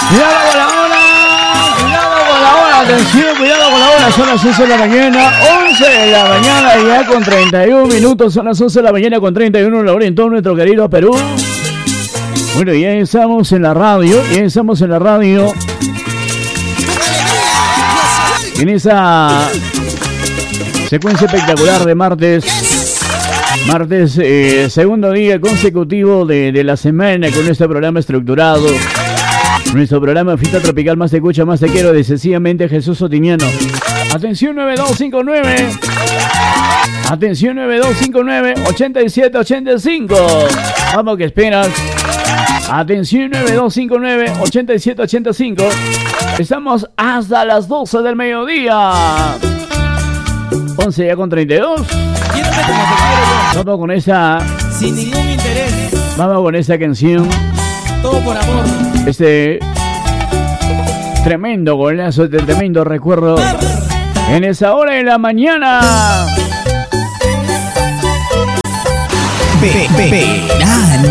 Cuidado con la hora. Cuidado con la hora. Atención, cuidado con la hora. Son las 11 de la mañana. 11 de la mañana ya con 31 minutos. Son las 11 de la mañana con 31 la hora en todo nuestro querido Perú. Bueno, ya estamos en la radio. Ya estamos en la radio. En esa secuencia espectacular de martes. Martes, segundo día consecutivo de la semana con este programa estructurado. Nuestro programa Fiesta Tropical, más te escucha, más te quiero, de sencillamente Jesús Otiniano. Atención 9259. Atención 9259-8785. Vamos, que esperas. Atención 9259-8785. Estamos hasta las 12 del mediodía. 11 ya con 32. Vamos con esa. Sin ningún interés. Vamos con esa canción. Todo por amor. Este tremendo golazo, este tremendo recuerdo en esa hora de la mañana. Verano.